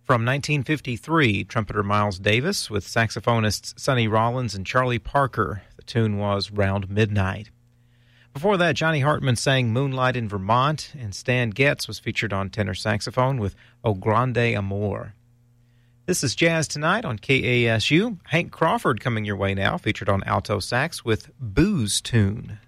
From 1953, trumpeter Miles Davis with saxophonists Sonny Rollins and Charlie Parker. The tune was Round Midnight. Before that, Johnny Hartman sang Moonlight in Vermont, and Stan Getz was featured on tenor saxophone with O Grande Amor. This is Jazz Tonight on KASU. Hank Crawford coming your way now, featured on alto sax with Booze Tune.